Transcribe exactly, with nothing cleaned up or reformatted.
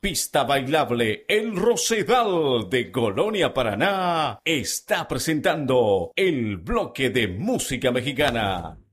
Pista Bailable El Rosedal de Colonia, Paraná, está presentando el bloque de música mexicana.